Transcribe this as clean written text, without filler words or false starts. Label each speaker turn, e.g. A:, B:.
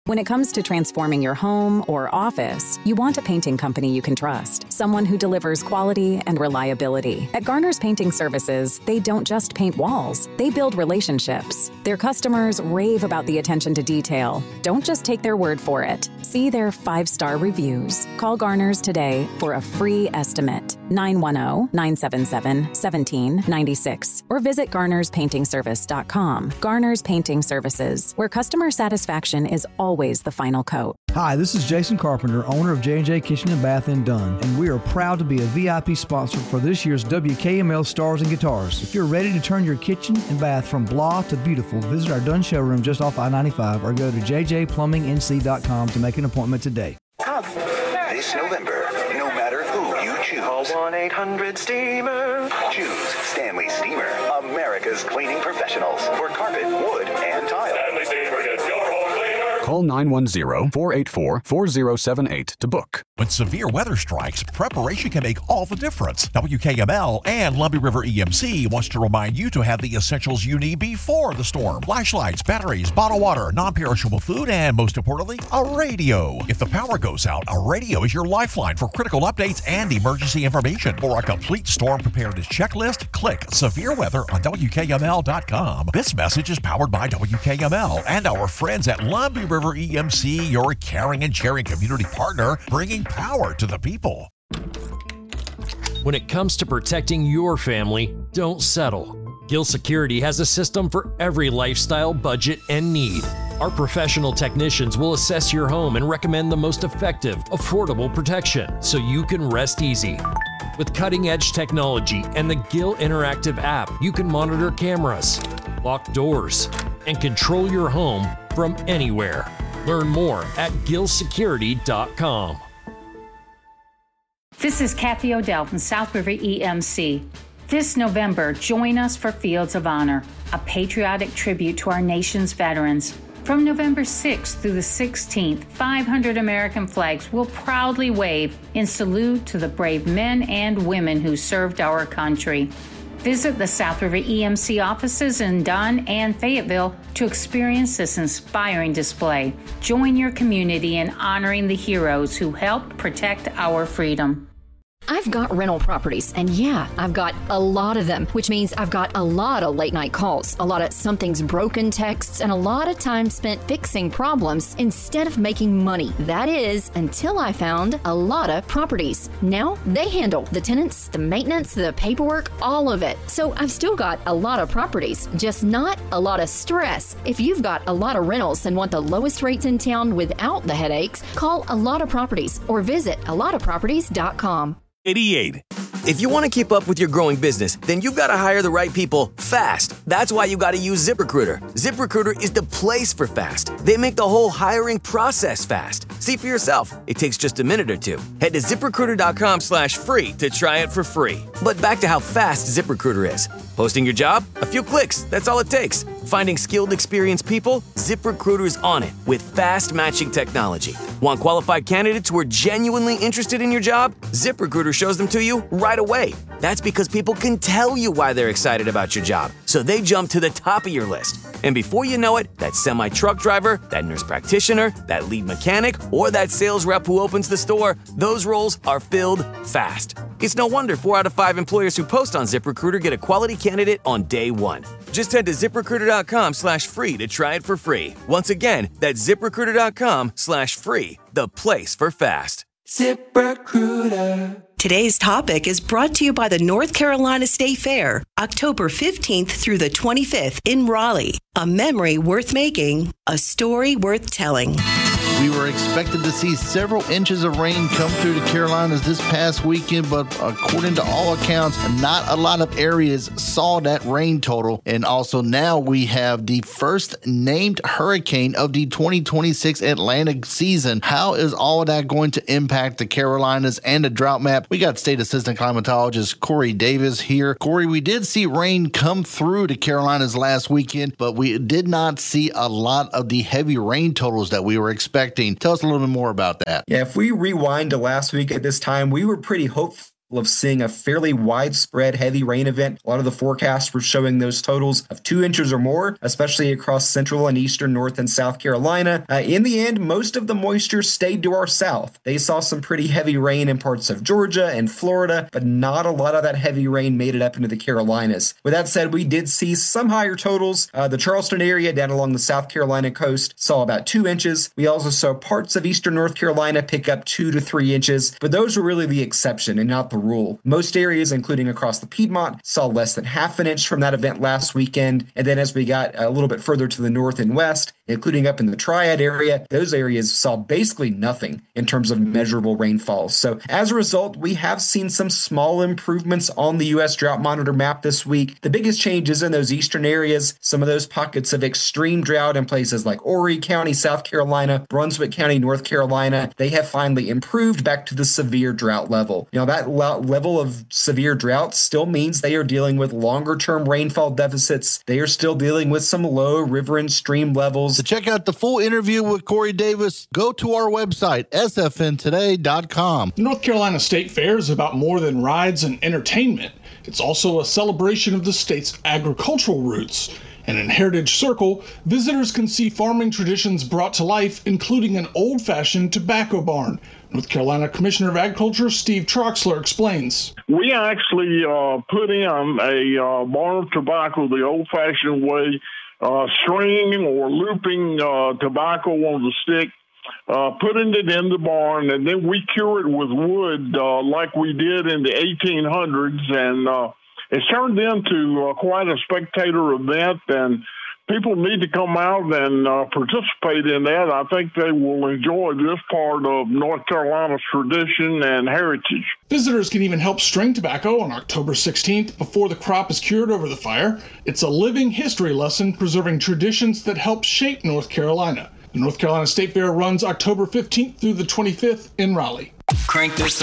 A: When it comes to transforming your home or office, you want a painting company you can trust, someone who delivers quality and reliability. At Garner's Painting Services, they don't just paint walls, they build relationships. Their customers rave about the attention to detail. Don't just take their word for it. See their 5-star reviews. Call Garner's today for a free estimate. 910-977-1796 or visit garnerspaintingservice.com. Garner's Painting Services, where customer satisfaction is always the final coat.
B: Hi, this is Jason Carpenter, owner of J&J Kitchen and Bath in Dunn, and we are proud to be a VIP sponsor for this year's WKML Stars and Guitars. If you're ready to turn your kitchen and bath from blah to beautiful, visit our Dunn showroom just off I-95 or go to jjplumbingnc.com to make an appointment today.
C: This November, no matter who you choose.
D: Call 1-800-STEAMER.
C: Choose Stanley Steamer, America's cleaning professionals for carpet, wood, and tile.
D: Stanley Steamer gets your home cleaner.
E: Call 910-484-4078 to book.
F: When severe weather strikes, preparation can make all the difference. WKML and Lumbee River EMC wants to remind you to have the essentials you need before the storm. Flashlights, batteries, bottled water, non-perishable food, and most importantly, a radio. If the power goes out, a radio is your lifeline for critical updates and emergency information. For a complete storm preparedness checklist, click Severe Weather on WKML.com. This message is powered by WKML and our friends at Lumbee River EMC, your caring and sharing community partner, bringing power to the people.
G: When it comes to protecting your family, don't settle. Gill Security has a system for every lifestyle, budget, and need. Our professional technicians will assess your home and recommend the most effective, affordable protection so you can rest easy. With cutting-edge technology and the Gill Interactive app, you can monitor cameras, lock doors, and control your home from anywhere. Learn more at gillsecurity.com.
H: This is Kathy Odell from South River EMC. This November, join us for Fields of Honor, a patriotic tribute to our nation's veterans. From November 6th through the 16th, 500 American flags will proudly wave in salute to the brave men and women who served our country. Visit the South River EMC offices in Dunn and Fayetteville to experience this inspiring display. Join your community in honoring the heroes who helped protect our freedom.
I: I've got rental properties, and yeah, I've got a lot of them, which means I've got a lot of late night calls, a lot of something's broken texts, and a lot of time spent fixing problems instead of making money. That is, until I found a lot of properties. Now they handle the tenants, the maintenance, the paperwork, all of it. So I've still got a lot of properties, just not a lot of stress. If you've got a lot of rentals and want the lowest rates in town without the headaches, call A Lot of Properties or visit alotofproperties.com.
J: 88. If you want to keep up with your growing business, then you've got to hire the right people fast. That's why you got to use ZipRecruiter. ZipRecruiter is the place for fast. They make the whole hiring process fast. See for yourself. It takes just a minute or two. Head to ZipRecruiter.com/free to try it for free. But back to how fast ZipRecruiter is. Posting your job? A few clicks. That's all it takes. Finding skilled, experienced people? ZipRecruiter is on it with fast matching technology. Want qualified candidates who are genuinely interested in your job? ZipRecruiter shows them to you right away. That's because people can tell you why they're excited about your job, so they jump to the top of your list. And before you know it, that semi-truck driver, that nurse practitioner, that lead mechanic, or that sales rep who opens the store, those roles are filled fast. It's no wonder 4 out of 5 employers who post on ZipRecruiter get a quality candidate on day one. Just head to ZipRecruiter.com/free to try it for free. Once again, that's ZipRecruiter.com/free, the place for fast.
K: ZipRecruiter. Today's topic is brought to you by the North Carolina State Fair, October 15th through the 25th in Raleigh. A memory worth making, a story worth telling.
L: We were expected to see several inches of rain come through the Carolinas this past weekend, but according to all accounts, not a lot of areas saw that rain total. And also now we have the first named hurricane of the 2026 Atlantic season. How is all of that going to impact the Carolinas and the drought map? We got State Assistant Climatologist Corey Davis here. Corey, we did see rain come through the Carolinas last weekend, but we did not see a lot of the heavy rain totals that we were expecting. Tell us a little bit more about that.
M: Yeah, if we rewind to last week at this time, we were pretty hopeful
E: of seeing a fairly widespread heavy rain event. A lot of the forecasts were showing those totals of 2 inches or more, especially across central and eastern North and South Carolina. In the end, most of the moisture stayed to our south. They saw some pretty heavy rain in parts of Georgia and Florida, but not a lot of that heavy rain made it up into the Carolinas. With that said, we did see some higher totals. The Charleston area down along the South Carolina coast saw about 2 inches. We also saw parts of eastern North Carolina pick up 2 to 3 inches, but those were really the exception and not the rule. Most areas, including across the Piedmont, saw less than half an inch from that event last weekend. And then as we got a little bit further to the north and west, including up in the Triad area, those areas saw basically nothing in terms of measurable rainfall. So as a result, we have seen some small improvements on the U.S. Drought Monitor map this week. The biggest change is in those eastern areas, some of those pockets of extreme drought in places like Horry County, South Carolina, Brunswick County, North Carolina. They have finally improved back to the severe drought level. That level of severe drought still means they are dealing with longer-term rainfall deficits. They are still dealing with some low river and stream levels.
L: To check out the full interview with Corey Davis, go to our website, sfntoday.com.
M: The North Carolina State Fair is about more than rides and entertainment. It's also a celebration of the state's agricultural roots. And in Heritage Circle, visitors can see farming traditions brought to life, including an old-fashioned tobacco barn. North Carolina Commissioner of Agriculture Steve Troxler explains.
N: We actually put in a barn of tobacco the old-fashioned way, stringing or looping tobacco on the stick, putting it in the barn, and then we cure it with wood like we did in the 1800s, and it's turned into quite a spectator event, and people need to come out and participate in that. I think they will enjoy this part of North Carolina's tradition and heritage.
M: Visitors can even help string tobacco on October 16th before the crop is cured over the fire. It's a living history lesson preserving traditions that help shape North Carolina. The North Carolina State Fair runs October 15th through the 25th in Raleigh.
O: Crank this